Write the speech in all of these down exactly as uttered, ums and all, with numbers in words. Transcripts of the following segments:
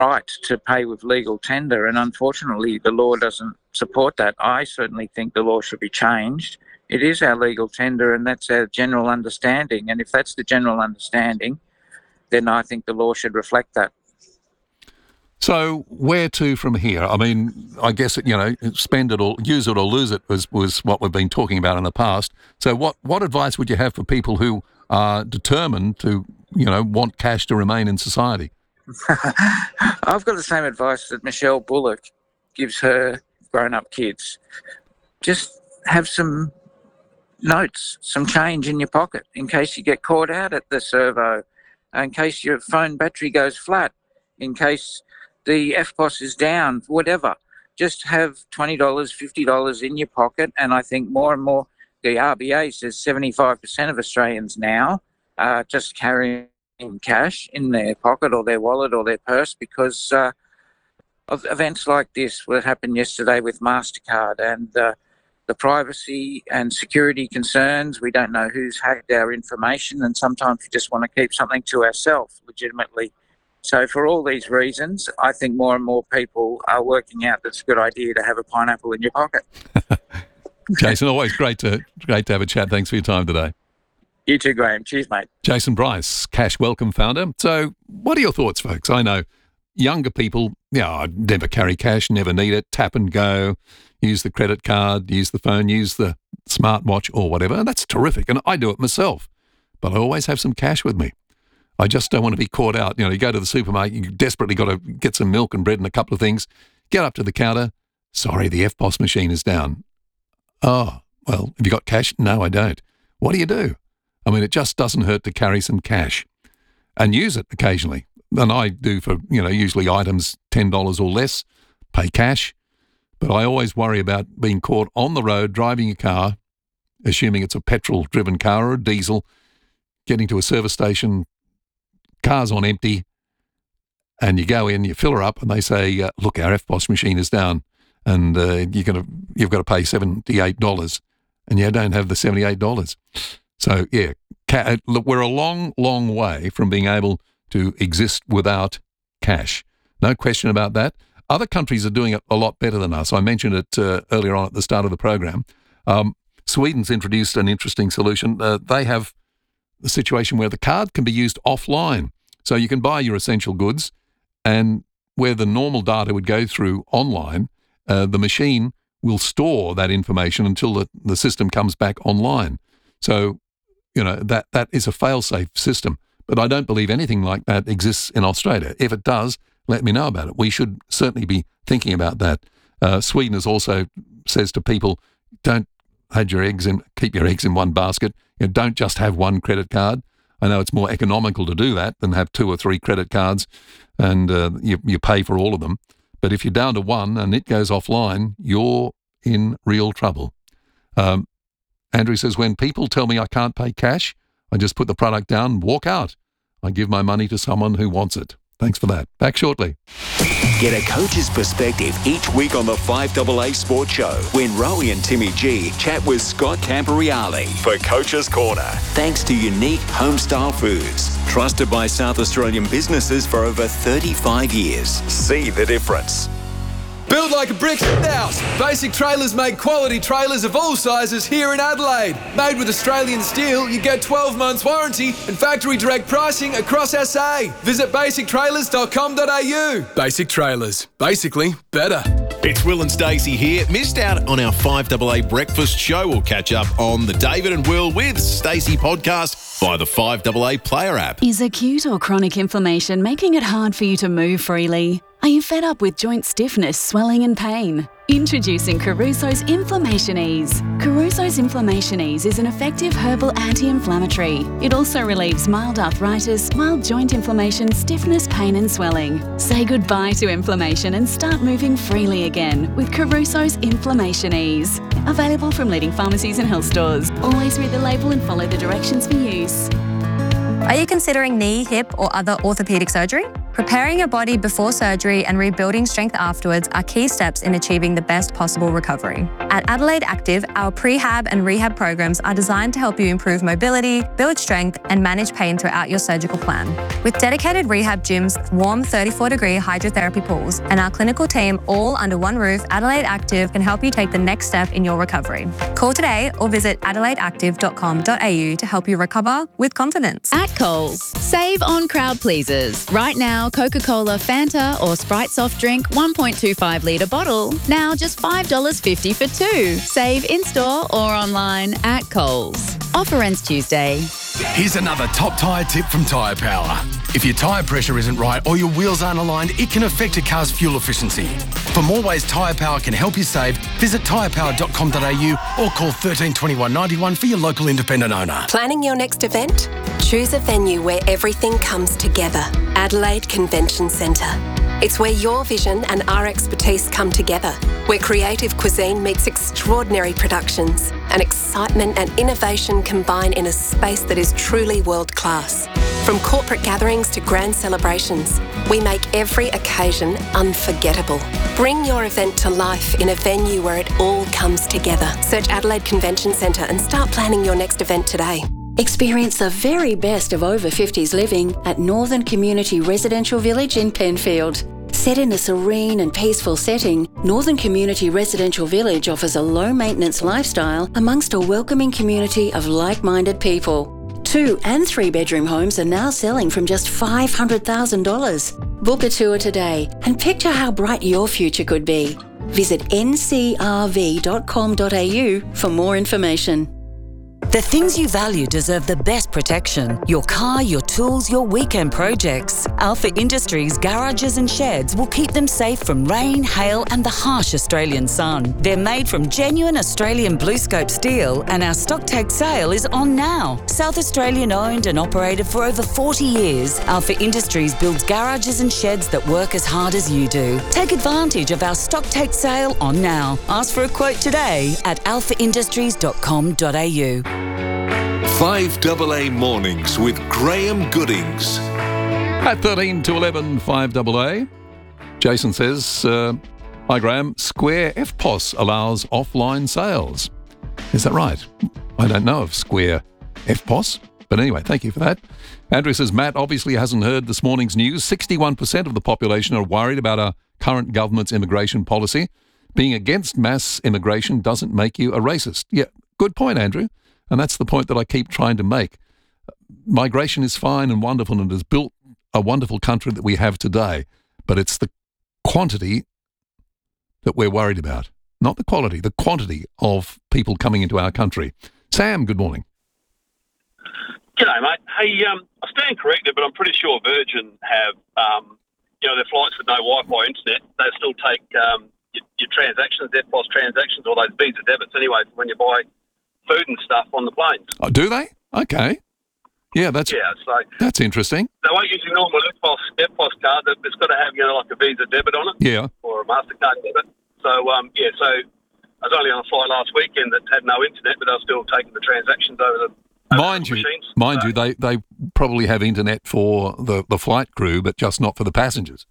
right to pay with legal tender, and unfortunately the law doesn't support that. I certainly think the law should be changed. It is our legal tender, and that's our general understanding, and if that's the general understanding, then I think the law should reflect that. So where to from here? I mean, I guess, you know, spend it or use it or lose it was, was what we've been talking about in the past. So what, what advice would you have for people who are determined to, you know, want cash to remain in society? I've got the same advice that Michelle Bullock gives her grown-up kids. Just have some notes, some change in your pocket in case you get caught out at the servo, in case your phone battery goes flat, in case the F P O S is down, whatever. Just have twenty dollars, fifty dollars in your pocket, and I think more and more, the R B A says seventy-five percent of Australians now are just carrying cash in their pocket or their wallet or their purse because uh, of events like this, what happened yesterday with MasterCard, and uh, the privacy and security concerns. We don't know who's hacked our information, and sometimes we just want to keep something to ourselves legitimately. So for all these reasons, I think more and more people are working out that it's a good idea to have a pineapple in your pocket. Jason, always great to great to have a chat. Thanks for your time today. You too, Graham. Cheers, mate. Jason Bryce, Cash Welcome founder. So what are your thoughts, folks? I know younger people, yeah, you know, never carry cash, never need it, tap and go, use the credit card, use the phone, use the smartwatch or whatever. That's terrific. And I do it myself. But I always have some cash with me. I just don't want to be caught out. You know, you go to the supermarket, you desperately got to get some milk and bread and a couple of things, get up to the counter. Sorry, the F P O S machine is down. Oh, well, have you got cash? No, I don't. What do you do? I mean, it just doesn't hurt to carry some cash and use it occasionally. And I do for, you know, usually items ten dollars or less, pay cash. But I always worry about being caught on the road driving a car, assuming it's a petrol-driven car or a diesel, getting to a service station, car's on empty, and you go in, you fill her up, and they say, uh, look, our F P O S machine is down, and uh, you're gonna, you've got to pay seventy-eight dollars, and you don't have the seventy-eight dollars. So, yeah, ca- look, we're a long, long way from being able to exist without cash. No question about that. Other countries are doing it a lot better than us. I mentioned it uh, earlier on at the start of the program. Um, Sweden's introduced an interesting solution. Uh, they have the situation where the card can be used offline. So you can buy your essential goods, and where the normal data would go through online, uh, the machine will store that information until the, the system comes back online. So, you know, that that is a fail-safe system. But I don't believe anything like that exists in Australia. If it does, let me know about it. We should certainly be thinking about that. Uh, Sweden has also says to people, don't have your eggs in, keep your eggs in one basket. You know, don't just have one credit card. I know it's more economical to do that than have two or three credit cards, and uh, you, you pay for all of them. But if you're down to one and it goes offline, you're in real trouble. Um, Andrew says, when people tell me I can't pay cash, I just put the product down and walk out. I give my money to someone who wants it. Thanks for that. Back shortly. Get a coach's perspective each week on the five A A Sports Show when Rowie and Timmy G chat with Scott Camporeale for Coach's Corner. Thanks to Unique Homestyle Foods, trusted by South Australian businesses for over thirty-five years. See the difference. Build like a brick house. Basic Trailers make quality trailers of all sizes here in Adelaide. Made with Australian steel, you get twelve months warranty and factory direct pricing across S A. Visit basic trailers dot com dot a u. Basic Trailers. Basically better. It's Will and Stacey here. Missed out on our five A A breakfast show? We'll catch up on the David and Will with Stacey podcast via the five A A player app. Is acute or chronic inflammation making it hard for you to move freely? Are you fed up with joint stiffness, swelling and pain? Introducing Caruso's Inflammation Ease. Caruso's Inflammation Ease is an effective herbal anti-inflammatory. It also relieves mild arthritis, mild joint inflammation, stiffness, pain and swelling. Say goodbye to inflammation and start moving freely again with Caruso's Inflammation Ease. Available from leading pharmacies and health stores. Always read the label and follow the directions for use. Are you considering knee, hip or other orthopaedic surgery? Preparing your body before surgery and rebuilding strength afterwards are key steps in achieving the best possible recovery. At Adelaide Active, our prehab and rehab programs are designed to help you improve mobility, build strength, and manage pain throughout your surgical plan. With dedicated rehab gyms, warm thirty-four degree hydrotherapy pools, and our clinical team all under one roof, Adelaide Active can help you take the next step in your recovery. Call today or visit adelaide active dot com dot a u to help you recover with confidence. At Coles, save on crowd pleasers. Right now, Coca-Cola, Fanta or Sprite soft drink one point two five litre bottle, now just five dollars fifty for two. Save in-store or online at Coles. Offer ends Tuesday. Here's another top tyre tip from Tyre Power. If your tyre pressure isn't right or your wheels aren't aligned, it can affect a car's fuel efficiency. For more ways Tyre Power can help you save, visit tyre power dot com dot a u or call one three two one nine one for your local independent owner. Planning your next event? Choose a venue where everything comes together. Adelaide Convention Centre. It's where your vision and our expertise come together, where creative cuisine meets extraordinary productions and excitement and innovation combine in a space that is truly world-class. From corporate gatherings to grand celebrations, we make every occasion unforgettable. Bring your event to life in a venue where it all comes together. Search Adelaide Convention Centre and start planning your next event today. Experience the very best of over fifties living at Northern Community Residential Village in Penfield. Set in a serene and peaceful setting, Northern Community Residential Village offers a low-maintenance lifestyle amongst a welcoming community of like-minded people. Two and three-bedroom homes are now selling from just five hundred thousand dollars. Book a tour today and picture how bright your future could be. Visit n c r v dot com dot a u for more information. The things you value deserve the best protection. Your car, your tools, your weekend projects. Alpha Industries garages and sheds will keep them safe from rain, hail and the harsh Australian sun. They're made from genuine Australian BlueScope steel and our stock take sale is on now. South Australian owned and operated for over forty years, Alpha Industries builds garages and sheds that work as hard as you do. Take advantage of our stock take sale on now. Ask for a quote today at alpha industries dot com dot a u. five A A Mornings with Graham Goodings. At thirteen to eleven, five A A. Jason says, uh, hi Graham, Square F P O S allows offline sales. Is that right? I don't know of Square F P O S, but anyway, thank you for that. Andrew says, Matt obviously hasn't heard this morning's news. sixty-one percent of the population are worried about our current government's immigration policy. Being against mass immigration doesn't make you a racist. Yeah, good point, Andrew. And that's the point that I keep trying to make. Migration is fine and wonderful and has built a wonderful country that we have today, but it's the quantity that we're worried about, not the quality, the quantity of people coming into our country. Sam, good morning. G'day, mate. Hey, um, I stand corrected, but I'm pretty sure Virgin have, um, you know, their flights with no Wi-Fi internet. They still take um, your, your transactions, F P O S transactions, or those Visa debits anyway, when you buy food and stuff on the planes. Oh, do they? Okay. Yeah, that's yeah. So that's interesting. They won't use your normal F P O S, F P O S card. It's got to have, you know, like a Visa debit on it. Yeah. Or a MasterCard debit. So um, yeah. So I was only on a flight last weekend that had no internet, but they were still taking the transactions over the. Over mind the you, machines. mind so, you, they they probably have internet for the, the flight crew, but just not for the passengers.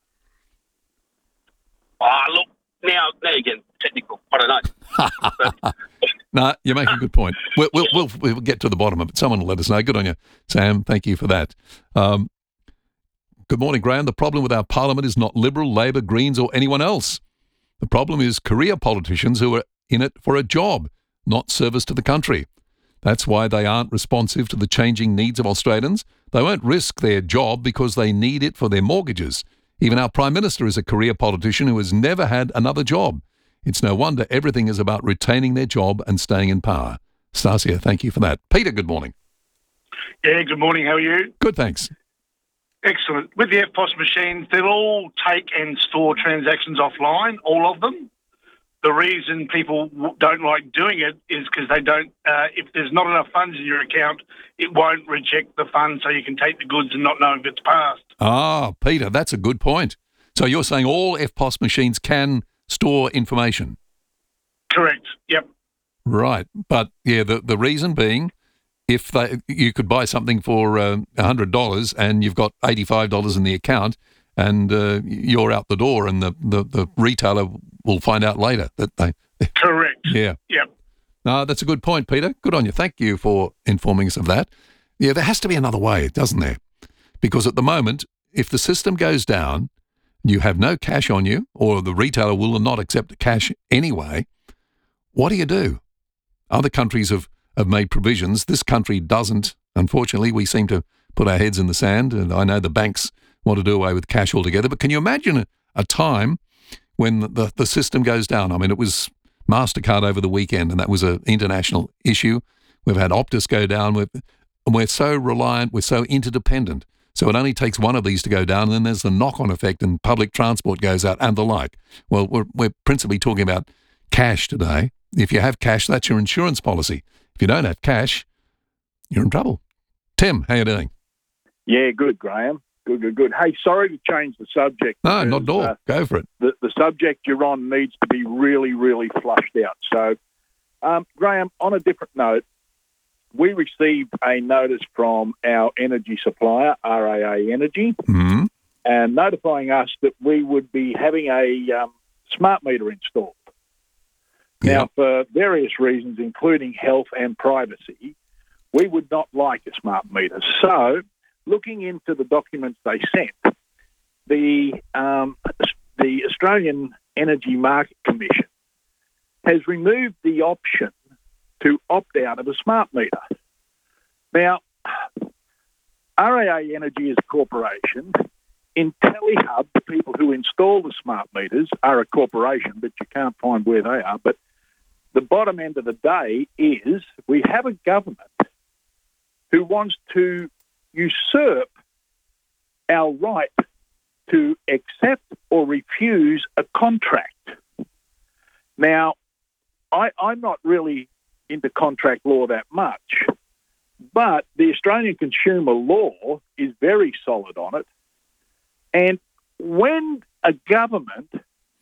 Ah, oh, look. Now, now you're getting technical. I don't know. But, no, you make a good point. We'll, we'll, we'll, we'll get to the bottom of it. Someone will let us know. Good on you, Sam. Thank you for that. Um, good morning, Graham. The problem with our parliament is not Liberal, Labor, Greens or anyone else. The problem is career politicians who are in it for a job, not service to the country. That's why they aren't responsive to the changing needs of Australians. They won't risk their job because they need it for their mortgages. Even our Prime Minister is a career politician who has never had another job. It's no wonder everything is about retaining their job and staying in power. Stasia, thank you for that. Peter, good morning. Yeah, good morning. How are you? Good, thanks. Excellent. With the F P O S machines, they'll all take and store transactions offline, all of them. The reason people don't like doing it is because they don't, uh, if there's not enough funds in your account, it won't reject the funds so you can take the goods and not know if it's passed. Ah, Peter, that's a good point. So you're saying all F P O S machines can store information? Correct, yep. Right. But, yeah, the, the reason being, if they, you could buy something for uh, one hundred dollars and you've got eighty-five dollars in the account and uh, you're out the door, and the, the, the retailer will find out later that they... Correct. Yeah. Yep. No, that's a good point, Peter. Good on you. Thank you for informing us of that. Yeah, there has to be another way, doesn't there? Because at the moment, if the system goes down, you have no cash on you, or the retailer will not accept cash anyway, what do you do? Other countries have, have made provisions. This country doesn't. Unfortunately, we seem to put our heads in the sand, and I know the banks want to do away with cash altogether. But can you imagine a, a time when the, the, the system goes down? I mean, it was MasterCard over the weekend, and that was an international issue. We've had Optus go down, with, and we're so reliant, we're so interdependent. So it only takes one of these to go down, and then there's the knock-on effect, and public transport goes out and the like. Well, we're, we're principally talking about cash today. If you have cash, that's your insurance policy. If you don't have cash, you're in trouble. Tim, how you doing? Yeah, good, Graham. Good, good, good. Hey, sorry to change the subject. No, because, not at all. Uh, Go for it. The, the subject you're on needs to be really, really flushed out. So, um, Graham, on a different note, we received a notice from our energy supplier, R A A Energy, mm-hmm. and notifying us that we would be having a um, smart meter installed. Yep. Now, for various reasons, including health and privacy, we would not like a smart meter. So, looking into the documents they sent, the um, the Australian Energy Market Commission has removed the option to opt out of a smart meter. Now, R A A Energy is a corporation. IntelliHub, the people who install the smart meters, are a corporation, but you can't find where they are. But the bottom end of the day is we have a government who wants to usurp our right to accept or refuse a contract. Now, I, I'm not really into contract law that much, but the Australian consumer law is very solid on it. And when a government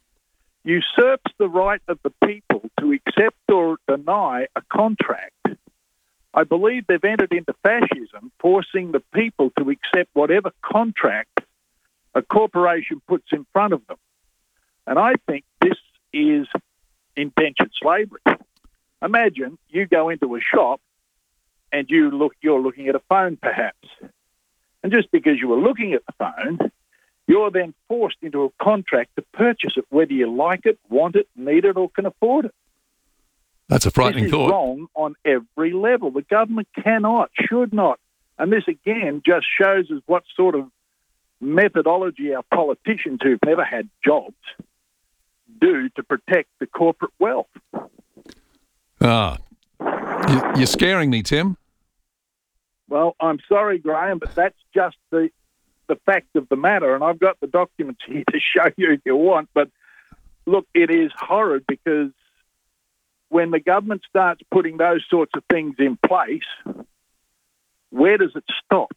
usurps the right of the people to accept or deny a contract, I believe they've entered into fascism, forcing the people to accept whatever contract a corporation puts in front of them. And I think this is indentured slavery. Imagine you go into a shop and you look, you're looking at a phone perhaps. And just because you were looking at the phone, you're then forced into a contract to purchase it, whether you like it, want it, need it, or can afford it. That's a frightening this is thought. Wrong on every level. The government cannot, should not. And this, again, just shows us what sort of methodology our politicians who've never had jobs do to protect the corporate wealth. Ah, you, you're scaring me, Tim. Well, I'm sorry, Graham, but that's just the the fact of the matter, and I've got the documents here to show you if you want. But look, it is horrid because when the government starts putting those sorts of things in place, where does it stop?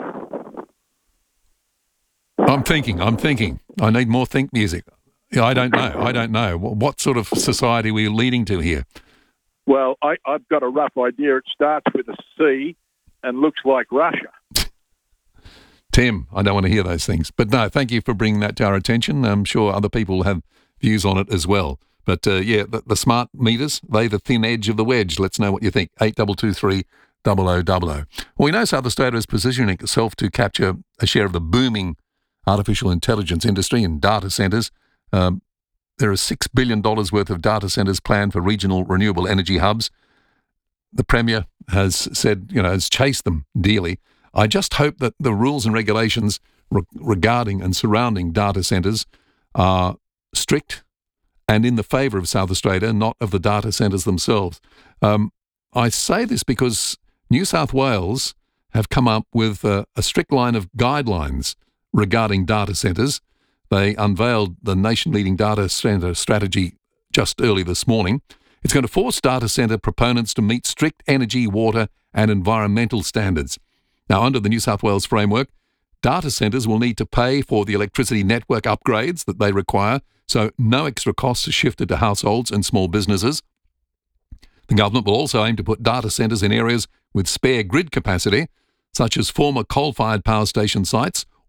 I'm thinking, I'm thinking. I need more think music. I don't know. I don't know. What sort of society are we leading to here? Well, I, I've got a rough idea. It starts with a C and looks like Russia. Tim, I don't want to hear those things. But no, thank you for bringing that to our attention. I'm sure other people have views on it as well. But uh, yeah, the, the smart meters, they the thin edge of the wedge. Let's know what you think. eight two two three, double oh double oh. Well, we know South Australia is positioning itself to capture a share of the booming artificial intelligence industry and data centres. Um, there are six billion dollars worth of data centres planned for regional renewable energy hubs. The Premier has said, you know, has chased them dearly. I just hope that the rules and regulations re- regarding and surrounding data centres are strict and in the favour of South Australia, not of the data centres themselves. Um, I say this because New South Wales have come up with a, a strict line of guidelines regarding data centres. They unveiled the nation-leading data centre strategy just early this morning. It's going to force data centre proponents to meet strict energy, water and environmental standards. Now, under the New South Wales framework, data centres will need to pay for the electricity network upgrades that they require, so no extra costs are shifted to households and small businesses. The government will also aim to put data centres in areas with spare grid capacity, such as former coal-fired power station sites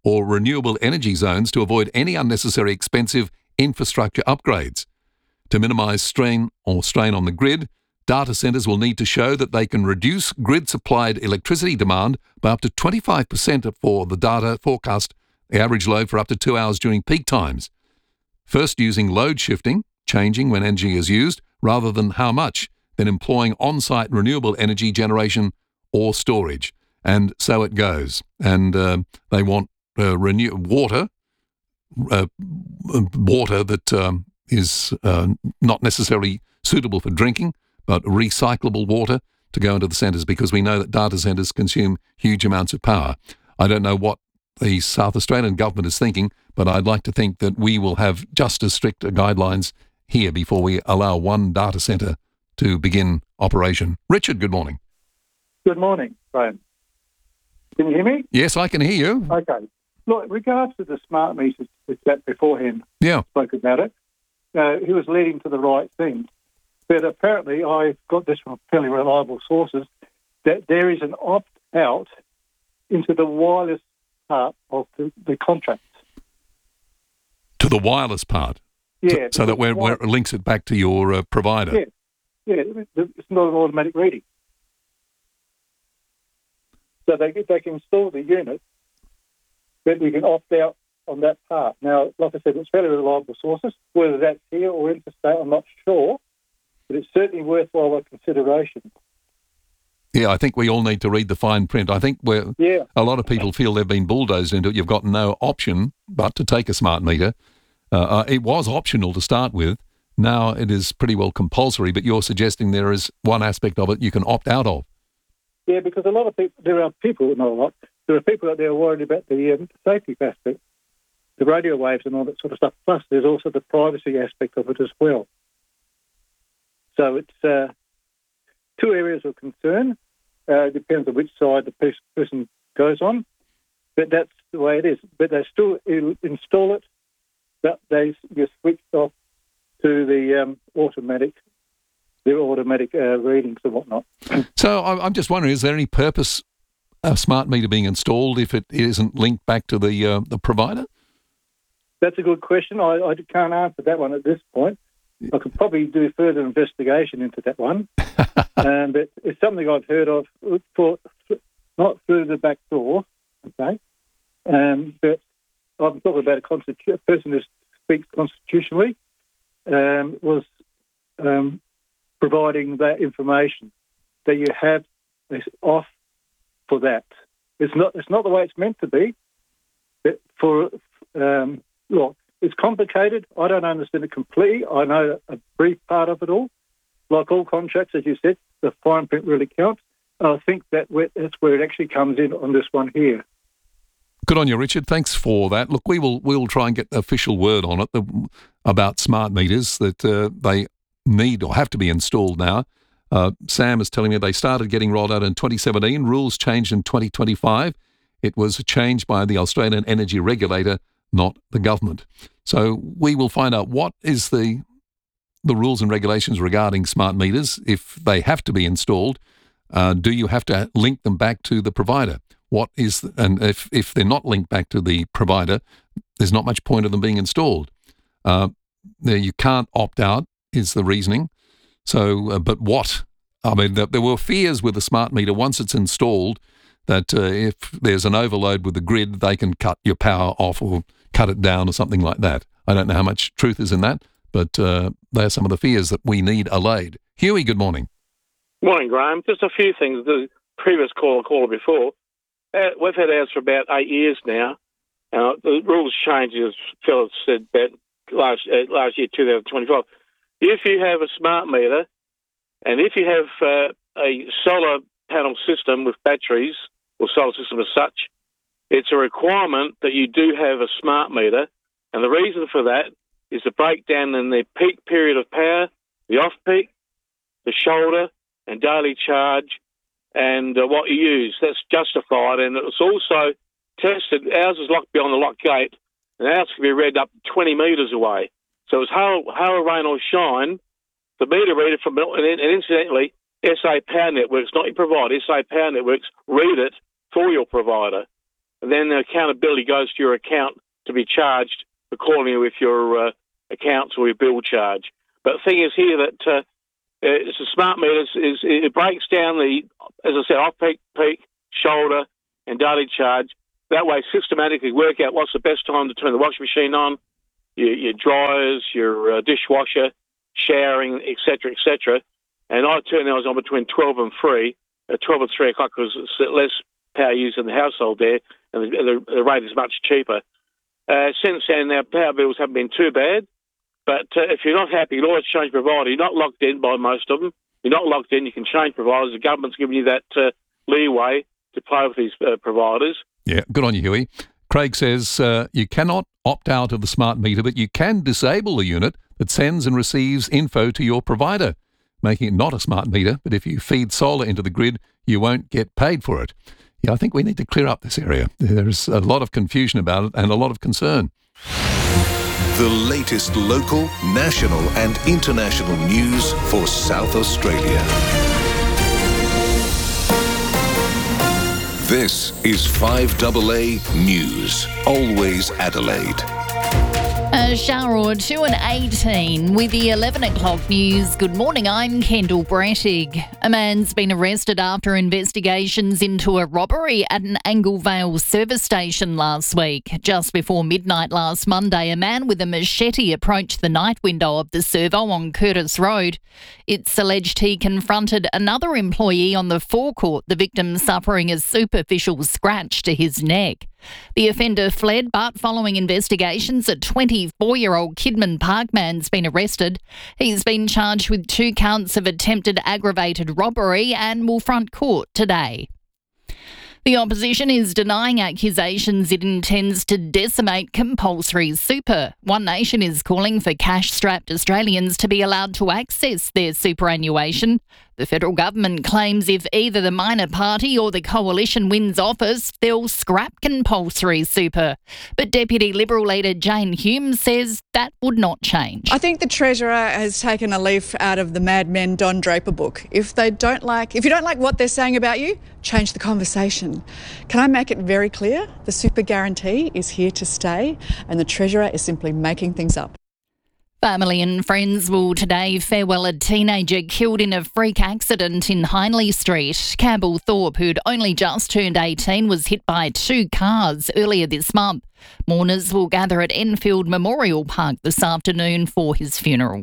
or renewable energy zones to avoid any unnecessary expensive infrastructure upgrades. To minimise strain or strain on the grid, data centres will need to show that they can reduce grid-supplied electricity demand by up to twenty-five percent for the data forecast the average load for up to two hours during peak times. First, using load shifting, changing when energy is used, rather than how much, then employing on-site renewable energy generation or storage. And so it goes. And uh, they want uh, renew- water, uh, water that um, is uh, not necessarily suitable for drinking, but recyclable water to go into the centres, because we know that data centres consume huge amounts of power. I don't know what the South Australian government is thinking, but I'd like to think that we will have just as strict guidelines here before we allow one data centre to begin operation. Richard, good morning. Good morning, Graham. Can you hear me? Yes, I can hear you. Okay. Look, in regards to the smart meters that beforehand yeah. spoke about it, uh, he was leading to the right thing. But apparently, I got this from fairly reliable sources, that there is an opt-out into the wireless part of the, the contract. To the wireless part? Yeah. So, so that where, where it links it back to your uh, provider? Yeah. Yeah, it's not an automatic reading. So they, they can install the unit, but we can opt out on that part. Now, like I said, it's fairly reliable sources. Whether that's here or interstate, I'm not sure, but it's certainly worthwhile a consideration. Yeah, I think we all need to read the fine print. I think we're, yeah. a lot of people feel they've been bulldozed into it. You've got no option but to take a smart meter. Uh, uh, it was optional to start with. Now it is pretty well compulsory, but you're suggesting there is one aspect of it you can opt out of. Yeah, because a lot of people, there are people, not a lot, there are people out there worried about the um, safety aspect, the radio waves and all that sort of stuff. Plus, there's also the privacy aspect of it as well. So it's uh, two areas of concern. Uh, depends on which side the pe- person goes on, but that's the way it is. But they still install it, but they you switch off to the um, automatic, their automatic uh, readings and whatnot. So I'm just wondering, is there any purpose a smart meter being installed if it isn't linked back to the uh, the provider? That's a good question. I, I can't answer that one at this point. I could probably do further investigation into that one. um, but it's something I've heard of, for, not through the back door, okay? Um, but I'm talking about a, constitu- a person who speaks constitutionally, um, was um, providing that information that you have this off for that. It's not it's not the way it's meant to be. But for um, look, it's complicated. I don't understand it completely. I know a brief part of it all. Like all contracts, as you said, the fine print really counts. And I think that where, that's where it actually comes in on this one here. Good on you, Richard. Thanks for that. Look, we will we'll try and get official word on it the, about smart meters, that uh, they need or have to be installed now. Uh, Sam is telling me they started getting rolled out in twenty seventeen. Rules changed in twenty twenty-five. It was changed by the Australian Energy Regulator, not the government. So we will find out what is the the rules and regulations regarding smart meters. If they have to be installed, uh, do you have to link them back to the provider? What is the, and if if they're not linked back to the provider, there's not much point of them being installed. Uh, there you can't opt out is the reasoning. So, uh, but what? I mean, there, there were fears with the smart meter once it's installed that uh, if there's an overload with the grid, they can cut your power off or cut it down or something like that. I don't know how much truth is in that, but uh, they are some of the fears that we need allayed. Huey, good morning. Morning, Graham. Just a few things. The previous caller, caller before, uh, we've had ours for about eight years now. Uh, the rules changed, as Phil said, about last, uh, last year, twenty twenty-five. If you have a smart meter and if you have uh, a solar panel system with batteries or solar system as such, it's a requirement that you do have a smart meter. And the reason for that is the breakdown in the peak period of power, the off-peak, the shoulder and daily charge, and uh, what you use. That's justified. And it's also tested. Ours is locked behind the lock gate, and ours can be read up to twenty metres away. So it's hail, hail, rain or shine, the meter reader from, and incidentally, S A Power Networks, not your provider, S A Power Networks, read it for your provider. then the accountability goes to your account to be charged accordingly with your uh, accounts or your bill charge. But the thing is here that uh, it's a smart meter. Is, is it breaks down the, as I said, off-peak, peak, shoulder, and daily charge. That way, systematically work out what's the best time to turn the washing machine on, your, your dryers, your uh, dishwasher, showering, et cetera, et cetera. And I turn those on between twelve and three, uh, twelve and three o'clock, because it's less power used in the household there, and the, the, the rate is much cheaper. Uh, since then, our power bills haven't been too bad. But uh, if you're not happy, you can always change provider. You're not locked in by most of them. You're not locked in. You can change providers. The government's giving you that uh, leeway to play with these uh, providers. Yeah, good on you, Huey. Craig says uh, you cannot opt out of the smart meter, but you can disable the unit that sends and receives info to your provider, making it not a smart meter. But if you feed solar into the grid, you won't get paid for it. Yeah, I think we need to clear up this area. There's a lot of confusion about it and a lot of concern. The latest local, national and international news for South Australia. This is five A A News, always Adelaide. A shower or two and eighteen with the eleven o'clock news. Good morning, I'm Kendall Brettig. A man's been arrested after investigations into a robbery at an Angle Vale service station last week. Just before midnight last Monday, a man with a machete approached the night window of the servo on Curtis Road. It's alleged he confronted another employee on the forecourt, the victim suffering a superficial scratch to his neck. The offender fled, but following investigations, a twenty-four-year-old Kidman Park man's been arrested. He's been charged with two counts of attempted aggravated robbery and will front court today. The opposition is denying accusations it intends to decimate compulsory super. One Nation is calling for cash-strapped Australians to be allowed to access their superannuation. The federal government claims if either the minor party or the coalition wins office, they'll scrap compulsory super. But Deputy Liberal leader Jane Hume says that would not change. I think the Treasurer has taken a leaf out of the Mad Men Don Draper book. If they don't like, if you don't like what they're saying about you, change the conversation. Can I make it very clear? The super guarantee is here to stay, and the Treasurer is simply making things up. Family and friends will today farewell a teenager killed in a freak accident in Hindley Street. Campbell Thorpe, who'd only just turned eighteen, was hit by two cars earlier this month. Mourners will gather at Enfield Memorial Park this afternoon for his funeral.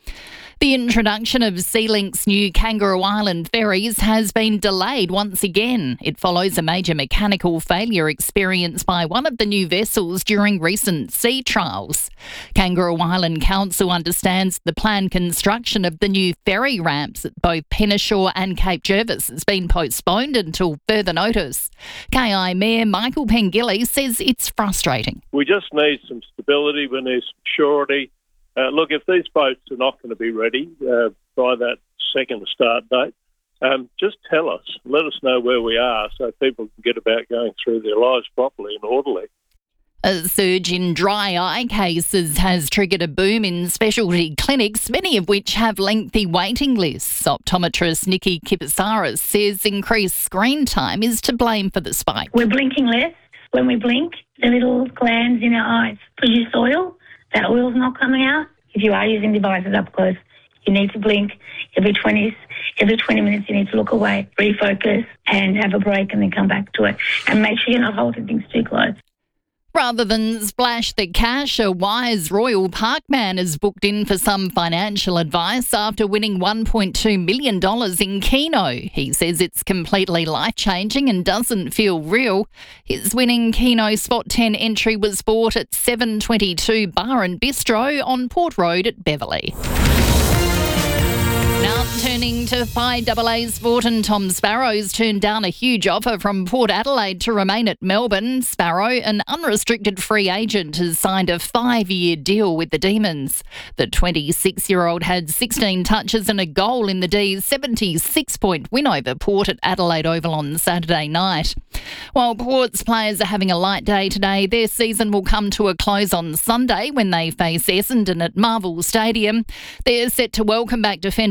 The introduction of SeaLink's new Kangaroo Island ferries has been delayed once again. It follows a major mechanical failure experienced by one of the new vessels during recent sea trials. Kangaroo Island Council understands the planned construction of the new ferry ramps at both Penneshaw and Cape Jervis has been postponed until further notice. K I Mayor Michael Pengilly says it's frustrating. We just need some stability, we need some surety. Uh, look, if these boats are not going to be ready uh, by that second start date, um, just tell us, let us know where we are so people can get about going through their lives properly and orderly. A surge in dry eye cases has triggered a boom in specialty clinics, many of which have lengthy waiting lists. Optometrist Nikki Kipisaris says increased screen time is to blame for the spike. We're blinking less. When we blink, the little glands in our eyes produce oil. That oil's not coming out. If you are using devices up close, you need to blink every twenty, every twenty minutes. You need to look away, refocus, and have a break, and then come back to it. And make sure you're not holding things too close. Rather than splash the cash, a wise Royal Park man is booked in for some financial advice after winning one point two million dollars in Keno. He says it's completely life-changing and doesn't feel real. His winning Keno Spot ten entry was bought at seven twenty-two Bar and Bistro on Port Road at Beverley. Now turning to five A A Sport, and Tom Sparrow's turned down a huge offer from Port Adelaide to remain at Melbourne. Sparrow, an unrestricted free agent, has signed a five-year deal with the Demons. The twenty-six-year-old had sixteen touches and a goal in the D's seventy-six point win over Port at Adelaide Oval on Saturday night. While Port's players are having a light day today, their season will come to a close on Sunday when they face Essendon at Marvel Stadium. They're set to welcome back defender Darcy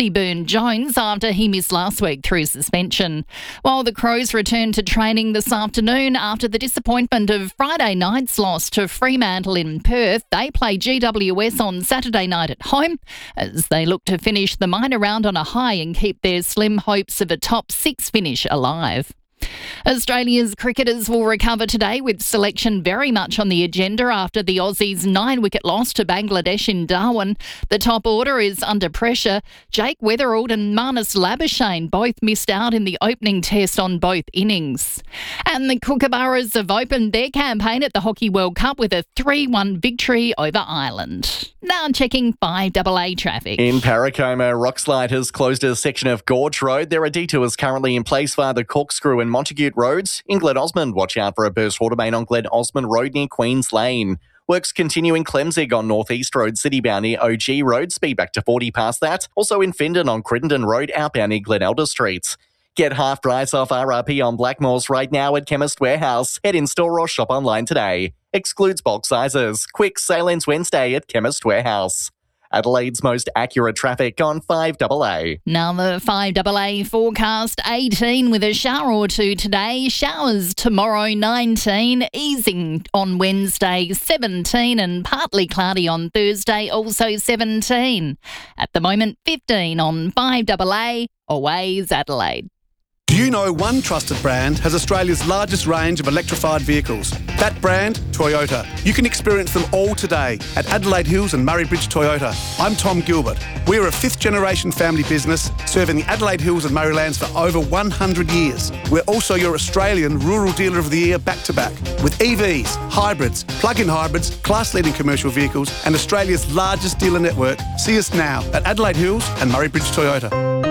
Jesse Byrne-Jones after he missed last week through suspension. While the Crows return to training this afternoon after the disappointment of Friday night's loss to Fremantle in Perth, they play G W S on Saturday night at home as they look to finish the minor round on a high and keep their slim hopes of a top six finish alive. Australia's cricketers will recover today with selection very much on the agenda after the Aussies' nine-wicket loss to Bangladesh in Darwin. The top order is under pressure. Jake Weatherald and Marnus Labuschagne both missed out in the opening test on both innings. And the Kookaburras have opened their campaign at the Hockey World Cup with a three one victory over Ireland. Now checking five double A traffic. In Parracoma, Rockslide has closed a section of Gorge Road. There are detours currently in place via the Corkscrew and Montague roads. In Glen Osmond, watch out for a burst water main on Glen Osmond Road near Queens Lane. Works continue in Clemzig on North East Road, citybound near O G Road. Speed back to forty past that. Also in Findon on Crittenden Road, outbound near Glen Elder Street. Get half price off R R P on Blackmores right now at Chemist Warehouse. Head in store or shop online today. Excludes bulk sizes. Quick sale ends Wednesday at Chemist Warehouse. Adelaide's most accurate traffic on five double A. Now the five double A forecast, eighteen with a shower or two today. Showers tomorrow, nineteen. Easing on Wednesday, seventeen. And partly cloudy on Thursday, also seventeen. At the moment, fifteen on five double A. Always Adelaide. Do you know one trusted brand has Australia's largest range of electrified vehicles? That brand, Toyota. You can experience them all today at Adelaide Hills and Murray Bridge Toyota. I'm Tom Gilbert. We're a fifth-generation family business serving the Adelaide Hills and Murraylands for over one hundred years. We're also your Australian Rural Dealer of the Year back-to-back with E Vs, hybrids, plug-in hybrids, class-leading commercial vehicles and Australia's largest dealer network. See us now at Adelaide Hills and Murray Bridge Toyota.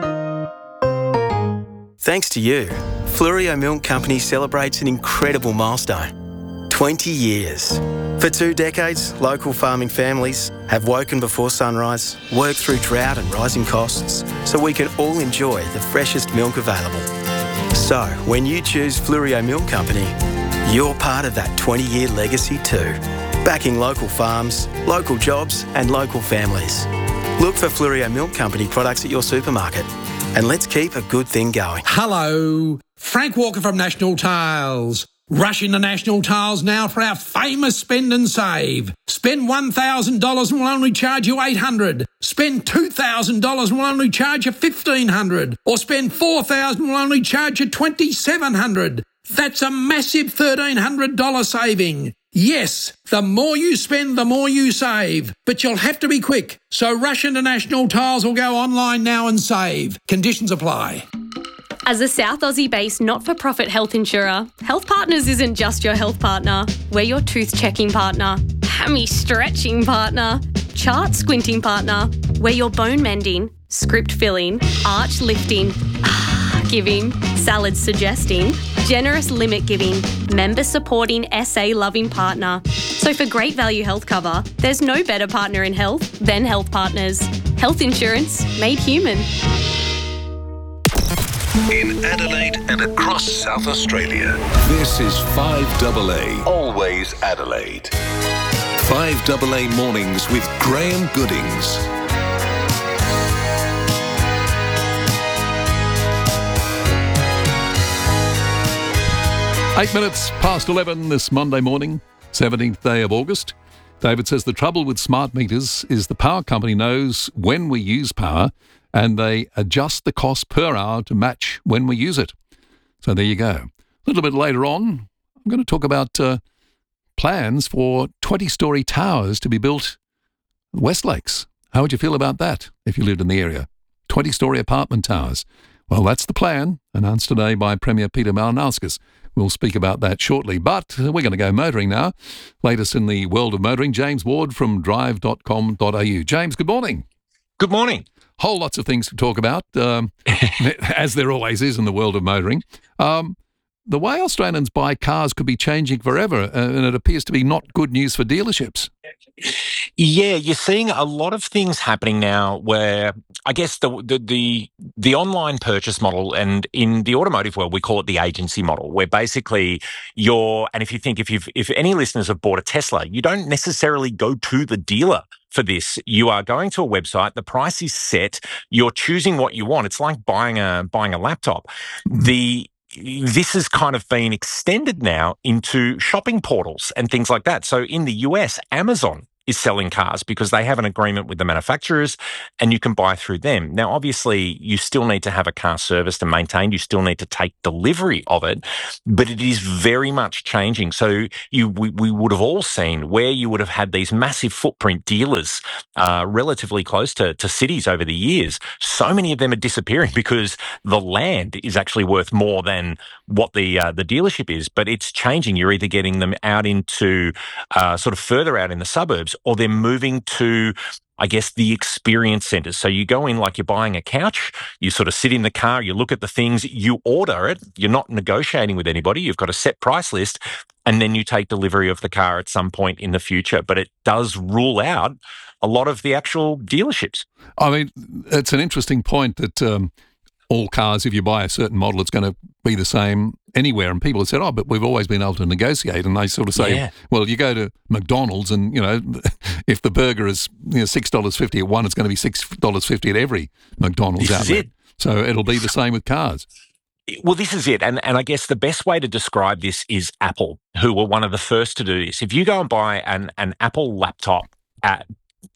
Thanks to you, Fluorio Milk Company celebrates an incredible milestone. twenty years. For two decades, local farming families have woken before sunrise, worked through drought and rising costs, so we can all enjoy the freshest milk available. So, when you choose Fluorio Milk Company, you're part of that twenty-year legacy too. Backing local farms, local jobs and local families. Look for Fluorio Milk Company products at your supermarket. And let's keep a good thing going. Hello, Frank Walker from National Tiles. Rush into National Tiles now for our famous spend and save. Spend one thousand dollars and we'll only charge you eight hundred dollars. Spend two thousand dollars and we'll only charge you fifteen hundred dollars. Or spend four thousand dollars and we'll only charge you twenty-seven hundred dollars. That's a massive thirteen hundred dollars saving. Yes, the more you spend, the more you save. But you'll have to be quick. So rush into National Tiles or go online now and save. Conditions apply. As a South Aussie-based not-for-profit health insurer, Health Partners isn't just your health partner. We're your tooth-checking partner, hammy-stretching partner, chart-squinting partner. We're your bone-mending, script-filling, arch-lifting, giving, salad-suggesting, generous limit-giving, member-supporting, S A-loving partner. So for great value health cover, there's no better partner in health than Health Partners. Health insurance made human. In Adelaide and across South Australia, this is five double A. Always Adelaide. five double A Mornings with Graham Goodings. Eight minutes past eleven this Monday morning, seventeenth day of August. David says the trouble with smart meters is the power company knows when we use power and they adjust the cost per hour to match when we use it. So there you go. A little bit later on, I'm going to talk about uh, plans for twenty-storey towers to be built in West Lakes. How would you feel about that if you lived in the area? twenty-storey apartment towers. Well, that's the plan, announced today by Premier Peter Malinauskas. We'll speak about that shortly, but we're going to go motoring now. Latest in the world of motoring, James Ward from drive dot com dot a u. James, good morning. Good morning. Whole lots of things to talk about, um, as there always is in the world of motoring. Um, the way Australians buy cars could be changing forever, uh, and it appears to be not good news for dealerships. Yeah, you're seeing a lot of things happening now where I guess the, the the the online purchase model, and in the automotive world we call it the agency model, where basically you're, and if you think if you've if any listeners have bought a Tesla, you don't necessarily go to the dealer for this. You are going to a website, the price is set, you're choosing what you want. It's like buying a buying a laptop. The This has kind of been extended now into shopping portals and things like that. So in the U S, Amazon is selling cars because they have an agreement with the manufacturers and you can buy through them. Now, obviously, you still need to have a car serviced and maintained. You still need to take delivery of it, but it is very much changing. So you, we, we would have all seen where you would have had these massive footprint dealers uh, relatively close to, to cities over the years. So many of them are disappearing because the land is actually worth more than what the uh, the dealership is, but it's changing. You're either getting them out into uh, sort of further out in the suburbs, or they're moving to, I guess, the experience centres. So you go in like you're buying a couch, you sort of sit in the car, you look at the things, you order it, you're not negotiating with anybody, you've got a set price list, and then you take delivery of the car at some point in the future. But it does rule out a lot of the actual dealerships. I mean, it's an interesting point that um, all cars, if you buy a certain model, it's going to be the same anywhere. And people have said, oh, but we've always been able to negotiate. And they sort of say, yeah. well, you go to McDonald's and, you know, if the burger is you know, six dollars fifty at one, it's going to be six dollars fifty at every McDonald's This outlet. is it. So it'll be the same with cars. Well, this is it. And, and I guess the best way to describe this is Apple, who were one of the first to do this. If you go and buy an, an Apple laptop at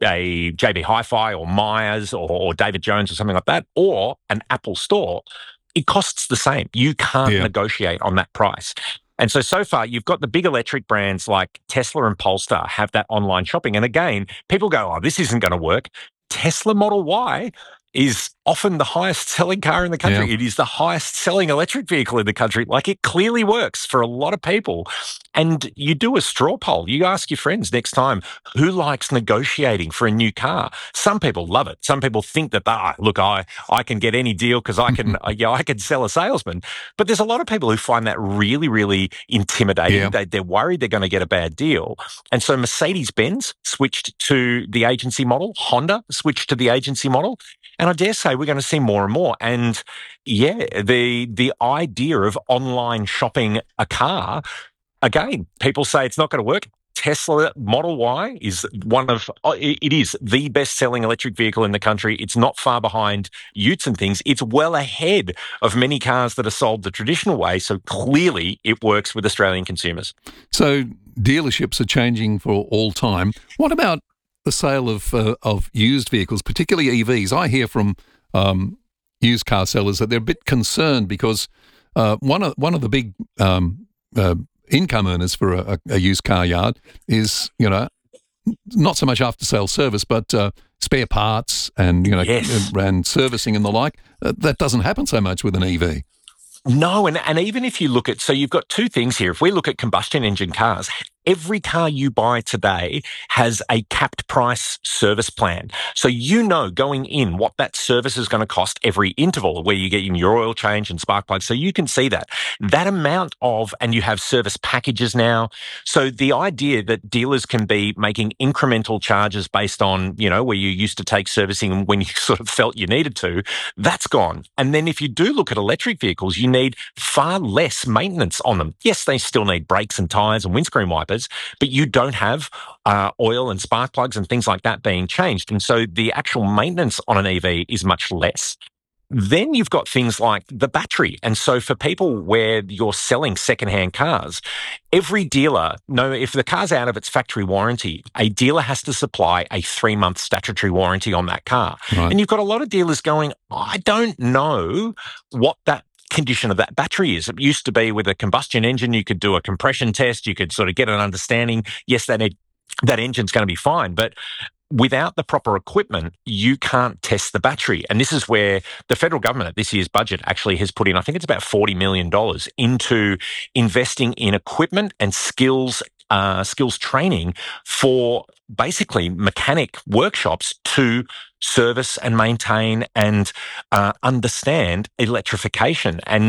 a J B Hi-Fi or Myers or, or David Jones or something like that, or an Apple store, it costs the same. You can't yeah. negotiate on that price. And so, so far, you've got the big electric brands like Tesla and Polestar have that online shopping. And again, people go, oh, this isn't going to work. Tesla Model Y is often the highest selling car in the country. Yeah. It is the highest selling electric vehicle in the country. Like, it clearly works for a lot of people. And you do a straw poll. You ask your friends next time, who likes negotiating for a new car? Some people love it. Some people think that, ah, look, I, I can get any deal because I can, you know, I can sell a salesman. But there's a lot of people who find that really, really intimidating. Yeah. They, they're worried they're going to get a bad deal. And so Mercedes-Benz switched to the agency model. Honda switched to the agency model. And I dare say we're going to see more and more. And yeah, the the idea of online shopping a car, again, people say it's not going to work. Tesla Model Y is one of, it is the best-selling electric vehicle in the country. It's not far behind Utes and things. It's well ahead of many cars that are sold the traditional way. So clearly it works with Australian consumers. So dealerships are changing for all time. What about the sale of uh, of used vehicles, particularly E Vs? I hear from um, used car sellers that they're a bit concerned because uh, one of one of the big um, uh, income earners for a, a used car yard is, you know, not so much after sale service, but uh, spare parts and you know yes. and servicing and the like. Uh, that doesn't happen so much with an E V. No, and, and even if you look at, so you've got two things here. If we look at combustion engine cars, every car you buy today has a capped price service plan. So you know going in what that service is going to cost every interval where you get in your oil change and spark plugs. So you can see that. That amount of, and you have service packages now. So the idea that dealers can be making incremental charges based on, you know, where you used to take servicing when you sort of felt you needed to, that's gone. And then if you do look at electric vehicles, you need far less maintenance on them. Yes, they still need brakes and tyres and windscreen wipers, but you don't have uh, oil and spark plugs and things like that being changed. And so the actual maintenance on an E V is much less. Then you've got things like the battery. And so for people where you're selling secondhand cars, every dealer, no, if the car's out of its factory warranty, a dealer has to supply a three-month statutory warranty on that car. Right. And you've got a lot of dealers going, I don't know what that condition of that battery is. It used to be with a combustion engine, you could do a compression test, you could sort of get an understanding. Yes, that, that engine's going to be fine, but without the proper equipment, you can't test the battery. And this is where the federal government at this year's budget actually has put in, I think it's about forty million dollars into investing in equipment and skills Uh, skills training for basically mechanic workshops to service and maintain and uh, understand electrification. And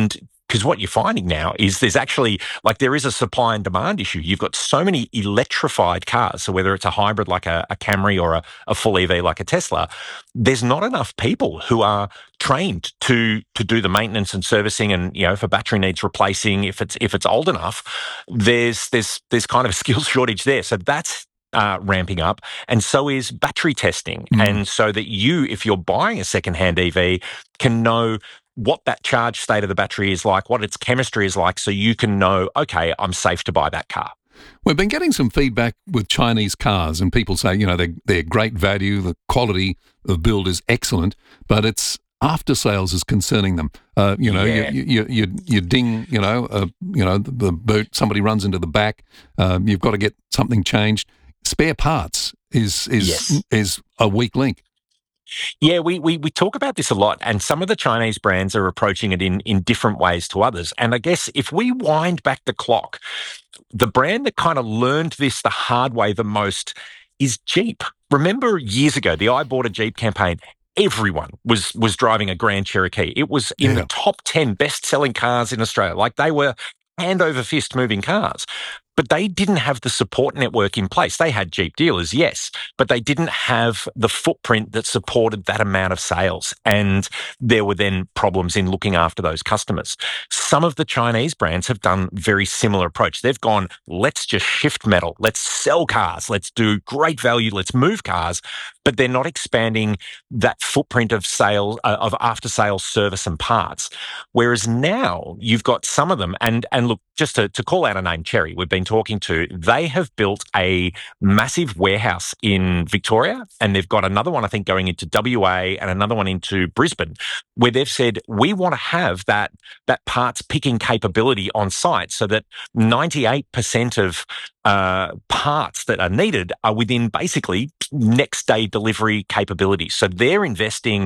Because what you're finding now is there's actually, like, there is a supply and demand issue. You've got so many electrified cars, so whether it's a hybrid like a, a Camry or a, a full E V like a Tesla, there's not enough people who are trained to to do the maintenance and servicing, and, you know, if a battery needs replacing, if it's if it's old enough, there's there's there's kind of a skills shortage there. So that's Uh, ramping up, and so is battery testing. Mm. And so that you, if you're buying a secondhand E V, can know what that charge state of the battery is like, what its chemistry is like, so you can know, okay, I'm safe to buy that car. We've been getting some feedback with Chinese cars, and people say, you know, they're, they're great value, the quality of build is excellent, but it's after sales is concerning them. Uh, you know, yeah. you, you, you, you ding, you know, uh, you know, the, the boot, somebody runs into the back, um, you've got to get something changed. Spare parts is is yes. is a weak link. Yeah, we, we we talk about this a lot, and some of the Chinese brands are approaching it in, in different ways to others. And I guess if we wind back the clock, the brand that kind of learned this the hard way the most is Jeep. Remember years ago, the I Bought a Jeep campaign, everyone was was driving a Grand Cherokee. It was in yeah. the top ten best-selling cars in Australia. Like, they were hand over fist moving cars. But they didn't have the support network in place. They had Jeep dealers, yes, but they didn't have the footprint that supported that amount of sales. And there were then problems in looking after those customers. Some of the Chinese brands have done very similar approach. They've gone, let's just shift metal. Let's sell cars. Let's do great value. Let's move cars. But they're not expanding that footprint of sales, uh, of after-sales service and parts. Whereas now you've got some of them, and and look, just to, to call out a name, Chery, we've been talking to, they have built a massive warehouse in Victoria, and they've got another one, I think, going into W A and another one into Brisbane, where they've said, we want to have that, that parts picking capability on site so that ninety-eight percent of uh, parts that are needed are within basically next day delivery capabilities. So they're investing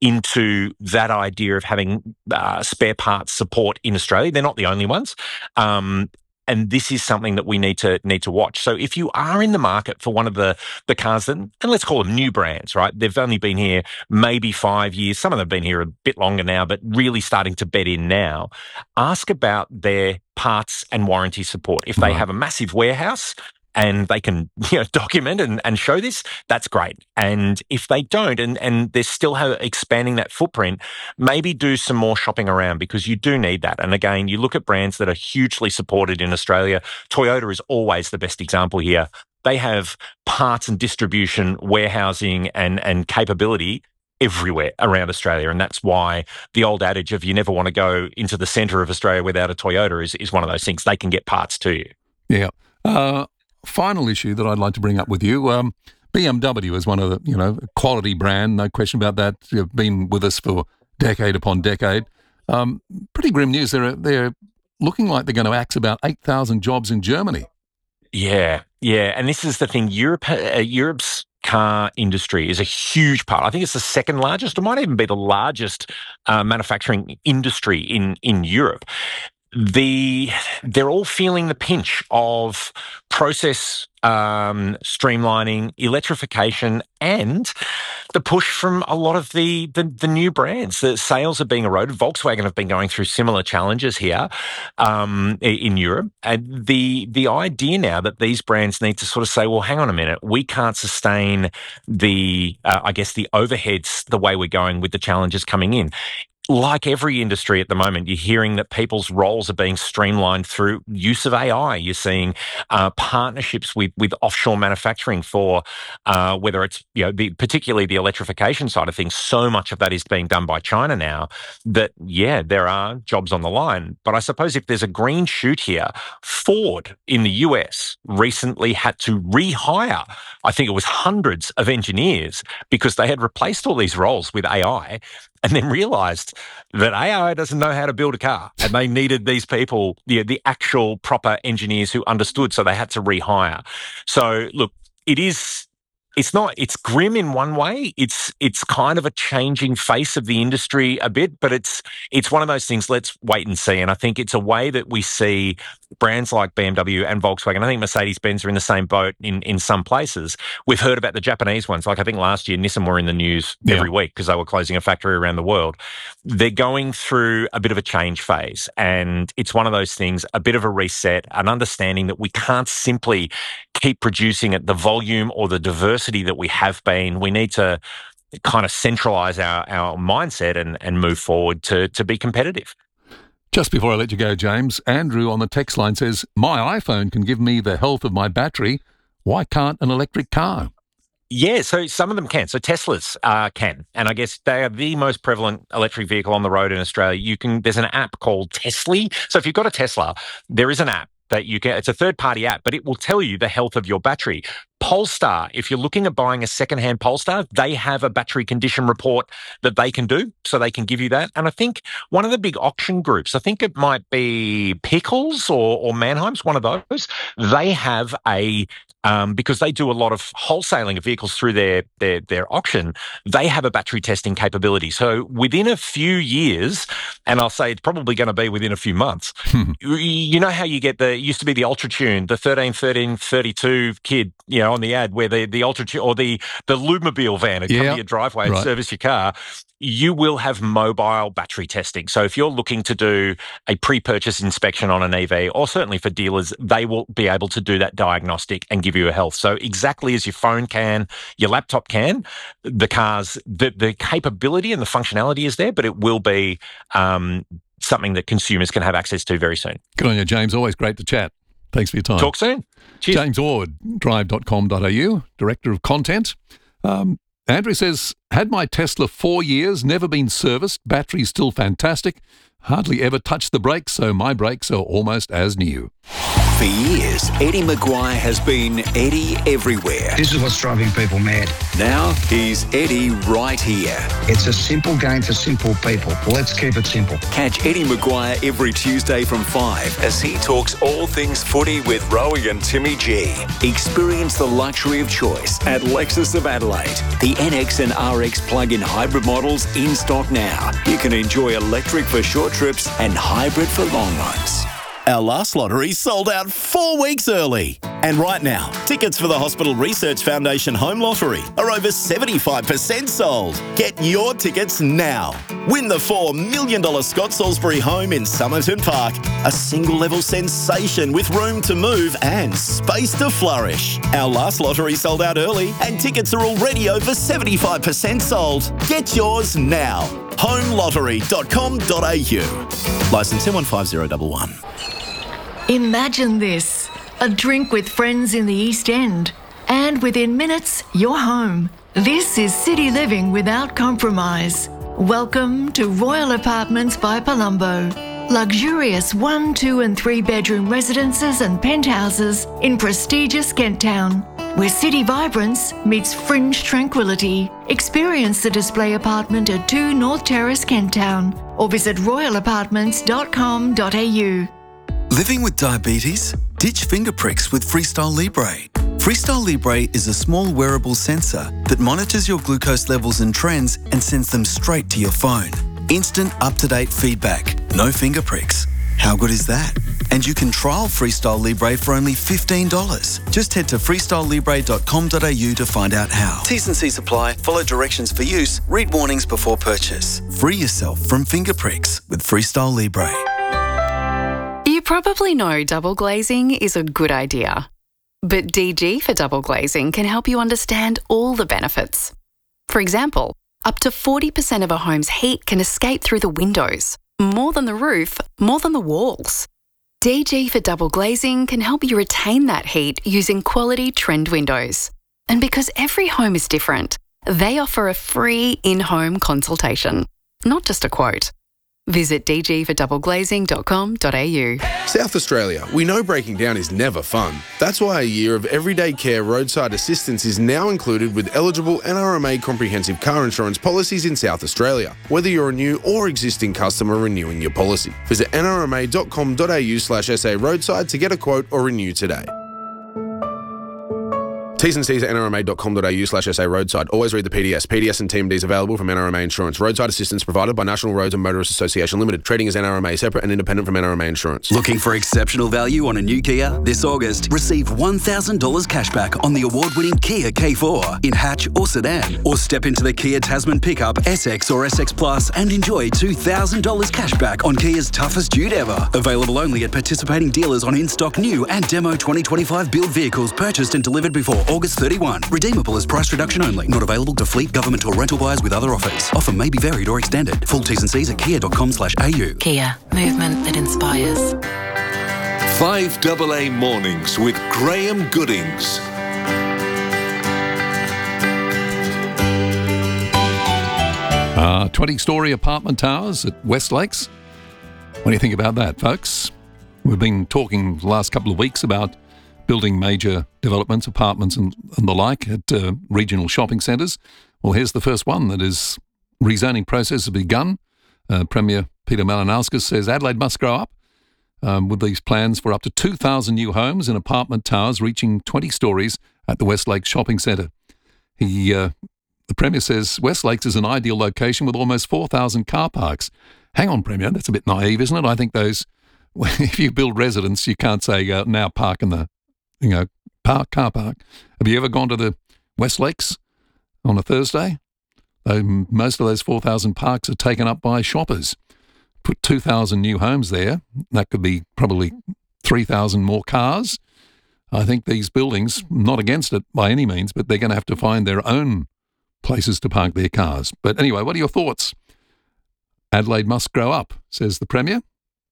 into that idea of having uh, spare parts support in Australia. They're not the only ones. Um, And this is something that we need to need to watch. So if you are in the market for one of the, the cars, that, and let's call them new brands, right? They've only been here maybe five years. Some of them have been here a bit longer now, but really starting to bed in now. Ask about their parts and warranty support. If they have a massive warehouse and they can, you know, document and, and show this, that's great. And if they don't, and, and they're still have, expanding that footprint, maybe do some more shopping around, because you do need that. And again, you look at brands that are hugely supported in Australia. Toyota is always the best example here. They have parts and distribution, warehousing and, and capability everywhere around Australia. And that's why the old adage of you never want to go into the centre of Australia without a Toyota is, is one of those things. They can get parts to you. Yeah. Uh, final issue that I'd like to bring up with you. Um, B M W is one of the, you know, quality brand, no question about that. You've been with us for decade upon decade. Um, pretty grim news. They're, they're looking like they're going to axe about eight thousand jobs in Germany. Yeah, yeah. And this is the thing. Europe, uh, Europe's car industry is a huge part. I think it's the second largest, or might even be the largest uh, manufacturing industry in, in Europe. The they're all feeling the pinch of process um, streamlining, electrification, and the push from a lot of the, the the new brands. The sales are being eroded. Volkswagen have been going through similar challenges here um, in Europe. And the the idea now that these brands need to sort of say, well, hang on a minute, we can't sustain the uh, I guess the overheads the way we're going with the challenges coming in. Like every industry at the moment, you're hearing that people's roles are being streamlined through use of A I. You're seeing uh, partnerships with with offshore manufacturing for uh, whether it's, you know, the, particularly the electrification side of things. So much of that is being done by China now that, yeah, there are jobs on the line. But I suppose if there's a green shoot here, Ford in the U S recently had to rehire, I think it was hundreds of engineers, because they had replaced all these roles with A I. And then realised that A I doesn't know how to build a car, and they needed these people, the, the actual proper engineers who understood, so they had to rehire. So, look, it is it's not, it's grim in one way. It's it's kind of a changing face of the industry a bit, but it's it's one of those things, let's wait and see. And I think it's a way that we see brands like B M W and Volkswagen, I think Mercedes-Benz are in the same boat in, in some places. We've heard about the Japanese ones. Like I think last year, Nissan were in the news Yeah. every week because they were closing a factory around the world. They're going through a bit of a change phase. And it's one of those things, a bit of a reset, an understanding that we can't simply keep producing at the volume or the diversity that we have been. We need to kind of centralize our, our mindset and, and move forward to, to be competitive. Just before I let you go, James, Andrew on the text line says, my iPhone can give me the health of my battery. Why can't an electric car? Yeah, so some of them can. So Teslas uh, can, and I guess they are the most prevalent electric vehicle on the road in Australia. You can. There's an app called Tesla. So if you've got a Tesla, there is an app that you can. It's a third-party app, but it will tell you the health of your battery. Polestar, if you're looking at buying a second-hand Polestar, they have a battery condition report that they can do, so they can give you that. And I think one of the big auction groups, I think it might be Pickles or, or Mannheim's, one of those, they have a Um, because they do a lot of wholesaling of vehicles through their, their their auction, they have a battery testing capability. So within a few years, and I'll say it's probably going to be within a few months, you, you know how you get the, it used to be the Ultra Tune, the thirteen thirteen thirty-two kid, you know, on the ad where the, the Ultra Tune or the, the Lumobile van would come Yeah. to your driveway and Right. service your car. You will have mobile battery testing. So if you're looking to do a pre-purchase inspection on an E V, or certainly for dealers, they will be able to do that diagnostic and give you a health. So exactly as your phone can, your laptop can, the cars, the, the capability and the functionality is there, but it will be um, something that consumers can have access to very soon. Good on you, James. Always great to chat. Thanks for your time. Talk soon. Cheers. James Ward, drive dot com dot a u, Director of Content. Um, Andrew says, had my Tesla four years, never been serviced, battery still fantastic, hardly ever touched the brakes, so my brakes are almost as new. For years, Eddie Maguire has been Eddie everywhere. This is what's driving people mad. Now he's Eddie right here. It's a simple game for simple people. Let's keep it simple. Catch Eddie Maguire every Tuesday from five as he talks all things footy with Rowie and Timmy G. Experience the luxury of choice at Lexus of Adelaide. The N X and R X plug-in hybrid models in stock now. You can enjoy electric for short trips and hybrid for long ones. Our last lottery sold out four weeks early. And right now, tickets for the Hospital Research Foundation Home Lottery are over seventy-five percent sold. Get your tickets now. Win the four million dollars Scott Salisbury home in Somerton Park. A single-level sensation with room to move and space to flourish. Our last lottery sold out early and tickets are already over seventy-five percent sold. Get yours now. home lottery dot com dot a u. Licence M one five zero one one. Imagine this, a drink with friends in the East End, and within minutes, you're home. This is city living without compromise. Welcome to Royal Apartments by Palumbo. Luxurious one, two and three bedroom residences and penthouses in prestigious Kent Town, where city vibrance meets fringe tranquility. Experience the display apartment at two North Terrace, Kent Town, or visit royal apartments dot com dot a u. Living with diabetes? Ditch finger pricks with Freestyle Libre. Freestyle Libre is a small wearable sensor that monitors your glucose levels and trends and sends them straight to your phone. Instant up-to-date feedback. No finger pricks. How good is that? And you can trial Freestyle Libre for only fifteen dollars. Just head to freestyle libre dot com dot a u to find out how. T's and C's apply. Follow directions for use. Read warnings before purchase. Free yourself from finger pricks with Freestyle Libre. You probably know double glazing is a good idea. But D G for double glazing can help you understand all the benefits. For example, up to forty percent of a home's heat can escape through the windows. More than the roof, more than the walls. D G for double glazing can help you retain that heat using quality trend windows. And because every home is different, they offer a free in-home consultation, not just a quote. Visit d g for double glazing dot com dot a u. South Australia, we know breaking down is never fun. That's why a year of everyday care roadside assistance is now included with eligible N R M A comprehensive car insurance policies in South Australia, whether you're a new or existing customer renewing your policy. Visit n r m a dot com dot a u slash s a roadside to get a quote or renew today. T's and C's at nrma.com.au slash SA roadside. Always read the P D S. P D S and T M Ds available from N R M A Insurance. Roadside assistance provided by National Roads and Motorists Association Limited. Trading as N R M A, separate and independent from N R M A Insurance. Looking for exceptional value on a new Kia? This August, receive one thousand dollars cashback on the award-winning Kia K four in hatch or sedan. Or step into the Kia Tasman pickup, S X or S X Plus and enjoy two thousand dollars cashback on Kia's toughest dude ever. Available only at participating dealers on in-stock new and demo twenty twenty-five build vehicles purchased and delivered before August thirty-first. Redeemable as price reduction only. Not available to fleet, government or rental buyers with other offers. Offer may be varied or extended. Full T's and C's at kia dot com slash a u. Kia. Movement that inspires. five double A Mornings with Graham Goodings. Uh, twenty-storey apartment towers at West Lakes. What do you think about that, folks? We've been talking the last couple of weeks about building major developments, apartments and, and the like at uh, regional shopping centres. Well, here's the first one that is rezoning process has begun. Uh, Premier Peter Malinauskas says Adelaide must grow up um, with these plans for up to two thousand new homes in apartment towers reaching twenty storeys at the West Lakes Shopping Centre. He, uh, the Premier says West Lakes is an ideal location with almost four thousand car parks. Hang on, Premier, that's a bit naive, isn't it? I think those, if you build residents, you can't say uh, now park in the you know, park, car park. Have you ever gone to the West Lakes on a Thursday? Um, most of those four thousand parks are taken up by shoppers. Put two thousand new homes there. That could be probably three thousand more cars. I think these buildings, not against it by any means, but they're going to have to find their own places to park their cars. But anyway, what are your thoughts? Adelaide must grow up, says the Premier.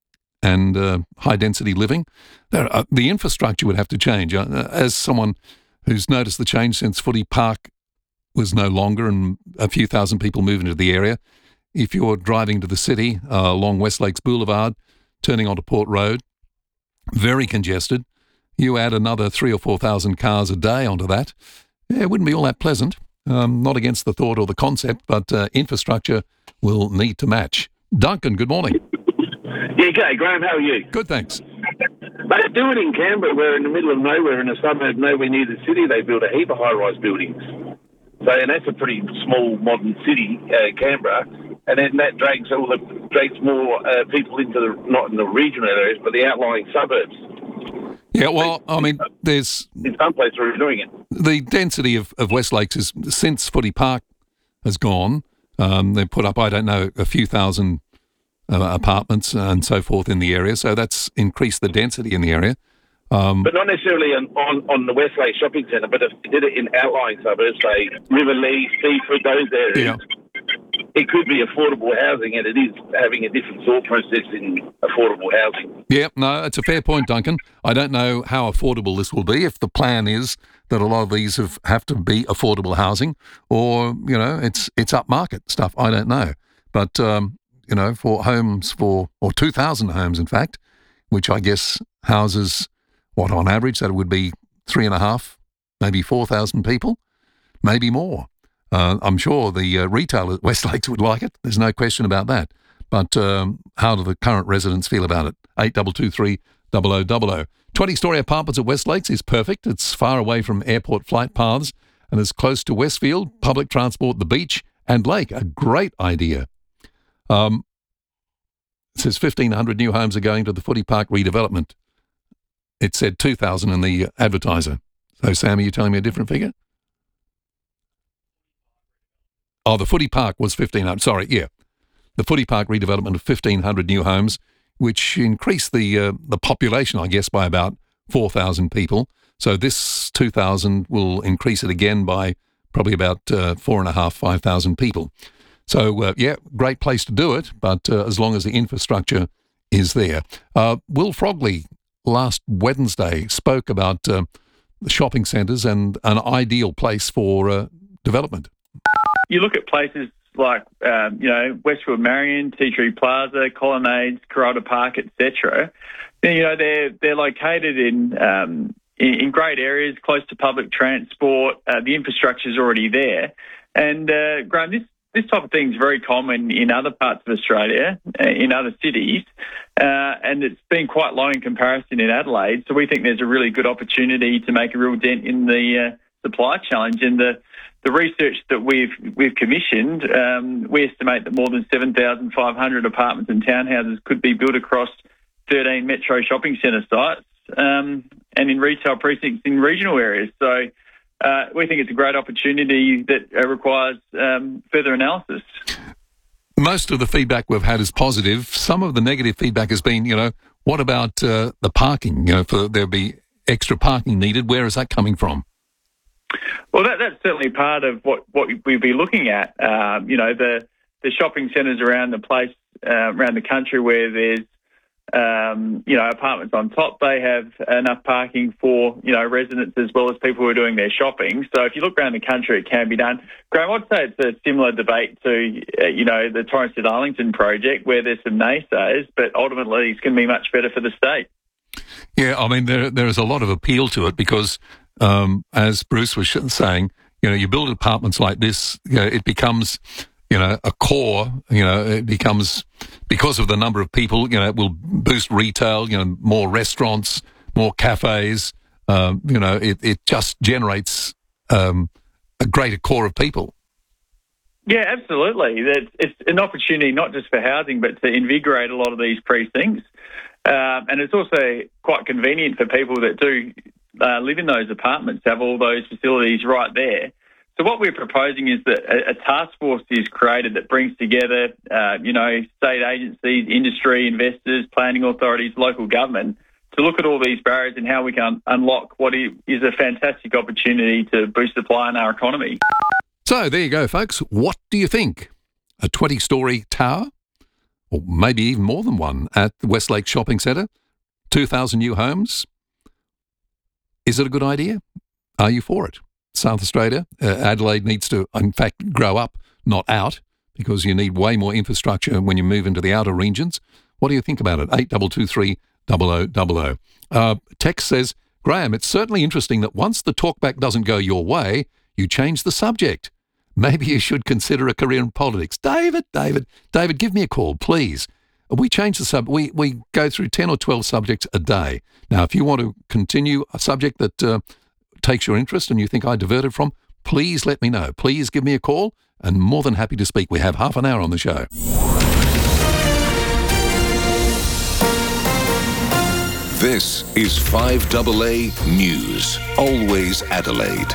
And uh, high-density living. There, uh, the infrastructure would have to change. Uh, as someone who's noticed the change since Footy Park was no longer and a few thousand people moved into the area, if you're driving to the city uh, along West Lakes Boulevard, turning onto Port Road, very congested, you add another three or four thousand cars a day onto that, yeah, it wouldn't be all that pleasant. Um, not against the thought or the concept, but uh, infrastructure will need to match. Duncan, good morning. Yeah, g'day, Graham. How are you? Good, thanks. They do it in Canberra. We're in the middle of nowhere, in a suburb nowhere near the city. They build a heap of high-rise buildings. So, and that's a pretty small, modern city, uh, Canberra. And then that drags all the drags more uh, people into the not in the regional areas, but the outlying suburbs. Yeah, well, I mean, there's in some places we're doing it. The density of, of West Lakes is since Footy Park has gone. Um, they put up, I don't know, a few thousand. Uh, apartments and so forth in the area, so that's increased the density in the area. Um, but not necessarily on, on, on the West Lakes Shopping Centre, but if you did it in outlying suburbs, say Riverlea, Seaford, those areas, yeah. It could be affordable housing, and it is having a different thought process in affordable housing. Yeah, no, it's a fair point, Duncan. I don't know how affordable this will be, if the plan is that a lot of these have, have to be affordable housing, or, you know, it's it's upmarket stuff. I don't know. But... Um, you know, for homes for, or two thousand homes, in fact, which I guess houses, what, on average, that it would be three and a half, maybe four thousand people, maybe more. Uh, I'm sure the uh, retail at West Lakes would like it. There's no question about that. But um, how do the current residents feel about it? eight two two three, double oh double oh. twenty-storey apartments at West Lakes is perfect. It's far away from airport flight paths and is close to Westfield, public transport, the beach and lake. A great idea. Um, it says fifteen hundred new homes are going to the Footy Park redevelopment. It said two thousand in the advertiser. So, Sam, are you telling me a different figure? Oh, the Footy Park was fifteen hundred. Sorry, yeah. The Footy Park redevelopment of fifteen hundred new homes, which increased the uh, the population, I guess, by about four thousand people. So this two thousand will increase it again by probably about uh, four and a half, five thousand people. So, uh, yeah, great place to do it, but uh, as long as the infrastructure is there. Uh, Will Frogley last Wednesday spoke about uh, the shopping centres and an ideal place for uh, development. You look at places like, um, you know, Westfield Marion, Tea Tree Plaza, Colonnades, Carolta Park, et cetera. You know, they're they're located in um, in, in great areas, close to public transport. Uh, the infrastructure is already there, and uh, Graham, this this type of thing is very common in other parts of Australia, uh, in other cities, uh, and it's been quite low in comparison in Adelaide. So we think there's a really good opportunity to make a real dent in the uh, supply challenge. And the, the research that we've we've commissioned, um, we estimate that more than seven thousand five hundred apartments and townhouses could be built across thirteen metro shopping centre sites um, and in retail precincts in regional areas. So uh, we think it's a great opportunity that uh, requires um, further analysis. Most of the feedback we've had is positive. Some of the negative feedback has been, you know, what about uh, the parking? You know, for there'll be extra parking needed. Where is that coming from? Well, that, that's certainly part of what, what we'll be looking at. Um, you know, the the shopping centres around the place, uh, around the country where there's, um, you know, apartments on top, they have enough parking for, you know, residents as well as people who are doing their shopping. So if you look around the country, it can be done. Graham, I'd say it's a similar debate to, uh, you know, the Torrens-to-Darlington project where there's some naysayers, but ultimately it's going to be much better for the state. Yeah, I mean, there there is a lot of appeal to it because, um, as Bruce was saying, you know, you build apartments like this, you know, it becomes, you know, a core, you know, it becomes, because of the number of people, you know, it will boost retail, you know, more restaurants, more cafes, um, you know, it, it just generates um, a greater core of people. Yeah, absolutely. It's, it's an opportunity not just for housing, but to invigorate a lot of these precincts. Um, and it's also quite convenient for people that do uh, live in those apartments, have all those facilities right there. So what we're proposing is that a, a task force is created that brings together, uh, you know, state agencies, industry, investors, planning authorities, local government, to look at all these barriers and how we can unlock what is a fantastic opportunity to boost supply in our economy. So there you go, folks. What do you think? A twenty-storey tower? Or maybe even more than one at the Westlake Shopping Centre? two thousand new homes? Is it a good idea? Are you for it? South Australia, uh, Adelaide needs to, in fact, grow up, not out, because you need way more infrastructure when you move into the outer regions. What do you think about it? eight two two three zero zero zero zero. Uh, text says, Graham, it's certainly interesting that once the talkback doesn't go your way, you change the subject. Maybe you should consider a career in politics. David, David, David, give me a call, please. We change the sub. We we go through ten or twelve subjects a day. Now, if you want to continue a subject that uh, takes your interest and you think I diverted from, please let me know. Please give me a call, and more than happy to speak. We have half an hour on the show. This is five A A News, always Adelaide.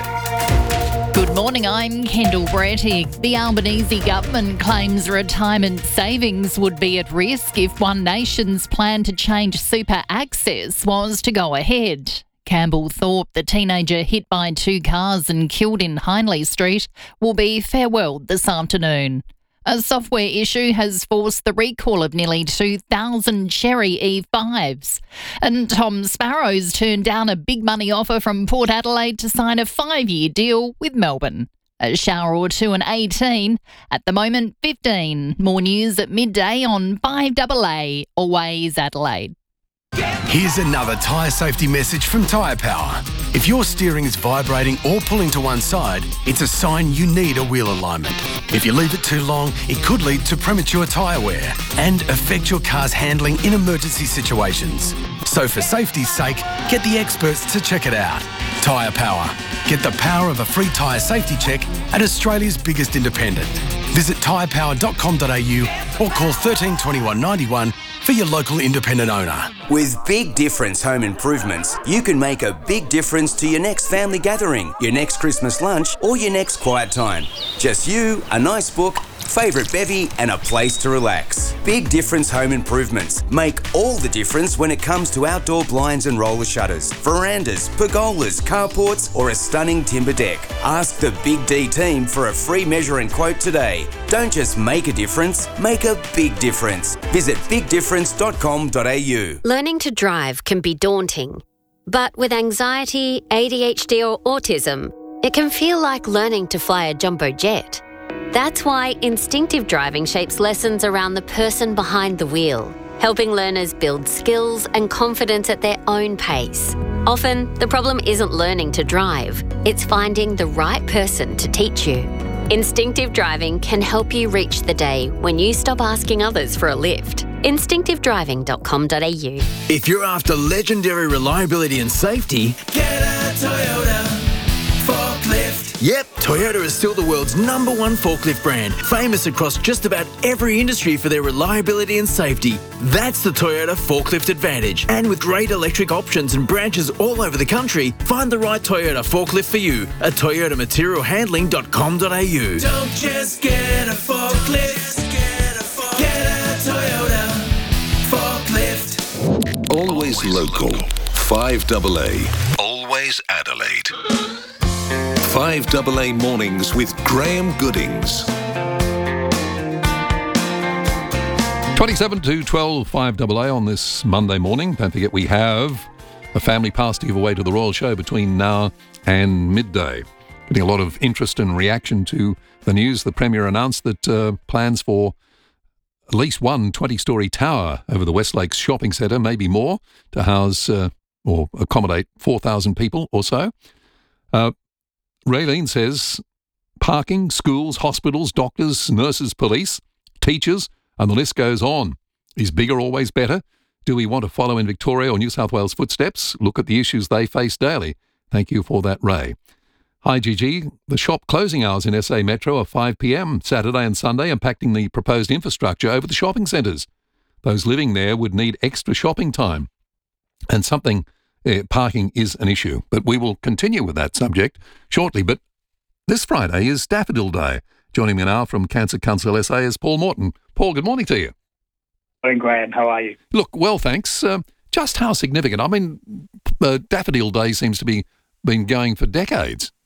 Good morning, I'm Kendall Brattig. The Albanese government claims retirement savings would be at risk if One Nation's plan to change super access was to go ahead. Campbell Thorpe, the teenager hit by two cars and killed in Hindley Street, will be farewelled this afternoon. A software issue has forced the recall of nearly two thousand Cherry E fives. And Tom Sparrow's turned down a big money offer from Port Adelaide to sign a five-year deal with Melbourne. A shower or two and eighteen. At the moment, fifteen. More news at midday on five A A, always Adelaide. Here's another tyre safety message from Tyre Power. If your steering is vibrating or pulling to one side, it's a sign you need a wheel alignment. If you leave it too long, it could lead to premature tyre wear and affect your car's handling in emergency situations. So for safety's sake, get the experts to check it out. Tyre Power. Get the power of a free tyre safety check at Australia's biggest independent. Visit tyre power dot com dot a u or call thirteen twenty-one ninety-one for your local independent owner. With Big Difference Home Improvements, you can make a big difference to your next family gathering, your next Christmas lunch, or your next quiet time. Just you, a nice book, favourite bevy, and a place to relax. Big Difference Home Improvements make all the difference when it comes to outdoor blinds and roller shutters, verandas, pergolas, carports, or a stunning timber deck. Ask the Big D team for a free measure and quote today. Don't just make a difference, make a big difference. Visit big difference dot com dot a u. Learning to drive can be daunting, but with anxiety, A D H D or autism, it can feel like learning to fly a jumbo jet. That's why instinctive driving shapes lessons around the person behind the wheel, helping learners build skills and confidence at their own pace. Often, the problem isn't learning to drive, it's finding the right person to teach you. Instinctive driving can help you reach the day when you stop asking others for a lift. instinctive driving dot com dot a u. If you're after legendary reliability and safety, get a Toyota. Forklift Yep, Toyota is still the world's number one forklift brand, famous across just about every industry for their reliability and safety. That's the Toyota Forklift Advantage. And with great electric options and branches all over the country, find the right Toyota forklift for you at toyota material handling dot com dot a u. Don't just get a forklift, get a, forklift. Get a Toyota forklift. Always local. five double A. Always Adelaide. five double A Mornings with Graham Goodings. twenty-seven to twelve, five double A on this Monday morning. Don't forget we have a family pass to give away to the Royal Show between now and midday. Getting a lot of interest and reaction to the news. The Premier announced that uh, plans for at least one twenty-storey tower over the West Lakes Shopping Centre, maybe more, to house uh, or accommodate four thousand people or so. Uh, Raylene says parking, schools, hospitals, doctors, nurses, police, teachers, and the list goes on. Is bigger always better? Do we want to follow in Victoria or New South Wales footsteps? Look at the issues they face daily. Thank you for that, Ray. Hi, Gigi. The shop closing hours in S A Metro are five p m Saturday and Sunday, impacting the proposed infrastructure over the shopping centres. Those living there would need extra shopping time. And something, uh, parking is an issue. But we will continue with that subject shortly. But this Friday is Daffodil Day. Joining me now from Cancer Council S A is Paul Morton. Paul, good morning to you. Morning, Graham. How are you? Look, well, thanks. Uh, just how significant? I mean, uh, Daffodil Day seems to be been going for decades.